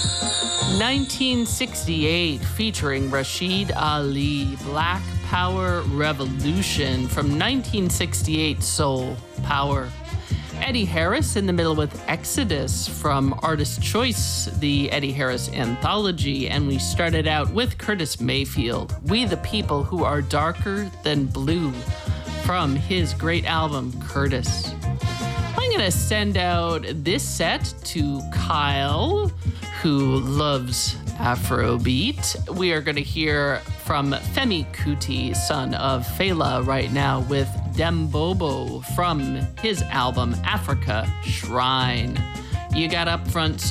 1968, featuring Rashid Ali, Black Power Revolution from 1968 Soul Power. Eddie Harris in the middle with Exodus from Artist Choice, the Eddie Harris Anthology. And we started out with Curtis Mayfield, We the People Who Are Darker Than Blue from his great album, Curtis. I'm going to send out this set to Kyle, who loves Afrobeat. We are going to hear from Femi Kuti, son of Fela, right now with Dembobo from his album Africa Shrine. You got Upfront